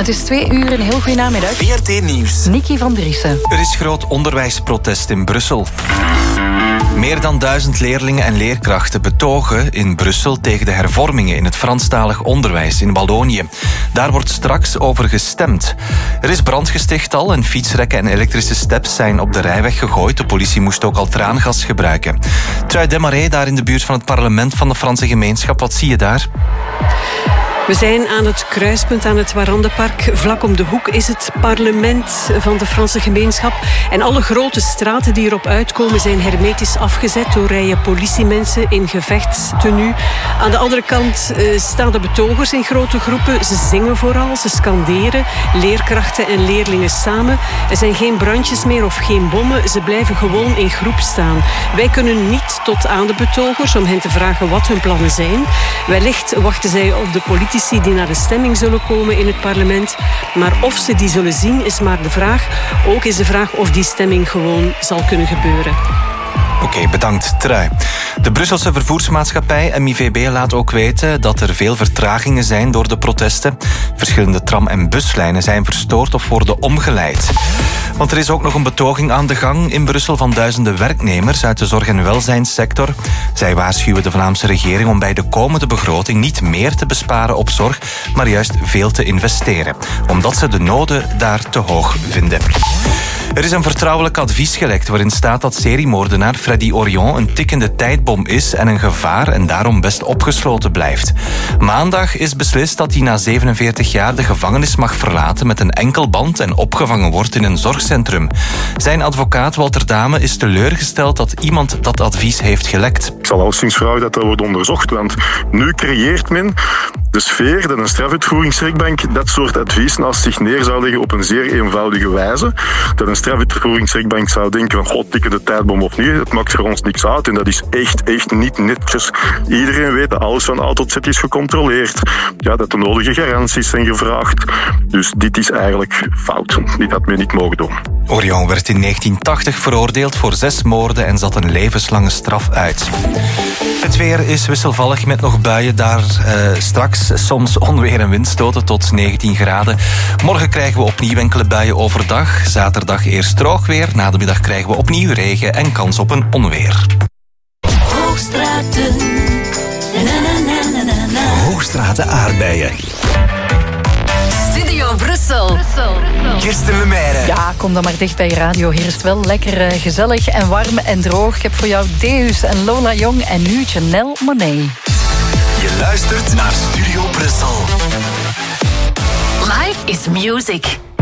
Het is 2 uur, een heel goede namiddag. VRT Nieuws. Nikki van Driessen. Er is groot onderwijsprotest in Brussel. Meer dan 1000 leerlingen en leerkrachten betogen in Brussel tegen de hervormingen in het Franstalig onderwijs in Wallonië. Daar wordt straks over gestemd. Er is brand gesticht al en fietsrekken en elektrische steps zijn op de rijweg gegooid. De politie moest ook al traangas gebruiken. Trui Desmarais, daar in de buurt van het parlement van de Franse gemeenschap. Wat zie je daar? We zijn aan het kruispunt aan het Warandenpark. Vlak om de hoek is het parlement van de Franse gemeenschap. En alle grote straten die erop uitkomen zijn hermetisch afgezet door rijen politiemensen in gevechtstenue. Aan de andere kant staan de betogers in grote groepen. Ze zingen vooral, ze skanderen. Leerkrachten en leerlingen samen. Er zijn geen brandjes meer of geen bommen. Ze blijven gewoon in groep staan. Wij kunnen niet tot aan de betogers om hen te vragen wat hun plannen zijn. Wellicht wachten zij op de politici die naar de stemming zullen komen in het parlement. Maar of ze die zullen zien, is maar de vraag. Ook is de vraag of die stemming gewoon zal kunnen gebeuren. Oké, bedankt, Trui. De Brusselse vervoersmaatschappij MIVB laat ook weten dat er veel vertragingen zijn door de protesten. Verschillende tram- en buslijnen zijn verstoord of worden omgeleid. Want er is ook nog een betoging aan de gang in Brussel van duizenden werknemers uit de zorg- en welzijnssector. Zij waarschuwen de Vlaamse regering om bij de komende begroting niet meer te besparen op zorg, maar juist veel te investeren. Omdat ze de noden daar te hoog vinden. Er is een vertrouwelijk advies gelekt waarin staat dat seriemoordenaar Freddy Orion een tikkende tijdbom is en een gevaar en daarom best opgesloten blijft. Maandag is beslist dat hij na 47 jaar de gevangenis mag verlaten met een enkelband en opgevangen wordt in een zorgcentrum. Zijn advocaat Walter Dame is teleurgesteld dat iemand dat advies heeft gelekt. Ik zal alleszins vragen dat wordt onderzocht, want nu creëert men de sfeer dat een strafuitvoeringsrechtbank dat soort advies naast zich neer zou leggen op een zeer eenvoudige wijze. Dat een strafuitvoeringsrechtbank zou denken van tikken de tijdbom of niet, het maakt voor ons niks uit en dat is echt niet netjes. Iedereen weet dat alles van A tot Z is gecontroleerd. Ja, dat de nodige garanties zijn gevraagd. Dus dit is eigenlijk fout. Dit had men niet mogen doen. Orion werd in 1980 veroordeeld voor 6 moorden en zat een levenslange straf uit. Het weer is wisselvallig met nog buien daar straks. Soms onweer en windstoten tot 19 graden. Morgen krijgen we opnieuw enkele buien overdag. Zaterdag eerst droog weer. Na de middag krijgen we opnieuw regen en kans op een onweer. Hoogstraten. Hoogstraten aardbeien. Studio Brussel. Kirsten Lemaire. Ja, kom dan maar dicht bij je radio. Hier is het wel lekker gezellig en warm en droog. Ik heb voor jou Deus en Lola Jong en nu Janelle Monáe. Je luistert naar Studio Brussel. Life is music.